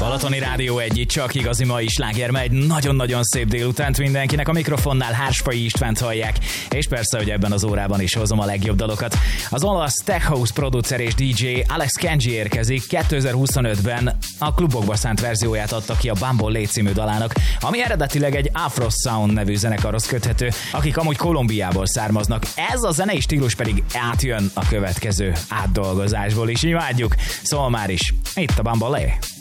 Balatoni Rádió egy csak igazi mai sláger, egy nagyon-nagyon szép délutánt mindenkinek. A mikrofonnál Hársfai Istvánt hallják, és persze, hogy ebben az órában is hozom a legjobb dalokat. Az olasz Tech House producer és DJ Alex Kenji érkezik. 2025-ben a klubokba szánt verzióját adta ki a Bambolé című dalának, ami eredetileg egy Afro Sound nevű zenekarhoz köthető, akik amúgy Kolumbiából származnak. Ez a zenei stílus pedig átjön a következő átdolgozásból is. Imádjuk, szóval már is itt a Bambolé.